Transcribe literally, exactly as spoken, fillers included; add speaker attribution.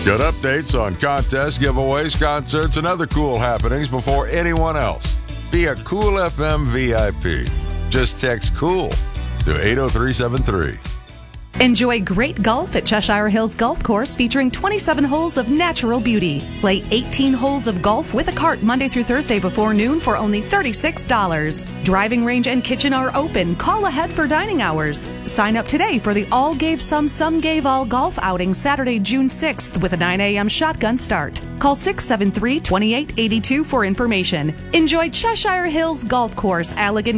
Speaker 1: Get updates on contests, giveaways, concerts, and other cool happenings before anyone else. Be a Cool F M V I P. Just text COOL to eight oh three seven three.
Speaker 2: Enjoy great golf at Cheshire Hills Golf Course featuring twenty-seven holes of natural beauty. Play eighteen holes of golf with a cart Monday through Thursday before noon for only thirty-six dollars. Driving range and kitchen are open. Call ahead for dining hours. Sign up today for the All Gave Some, Some Gave All golf outing Saturday, June sixth with a nine a.m. shotgun start. Call six seven three, two eight eight two for information. Enjoy Cheshire Hills Golf Course, Allegan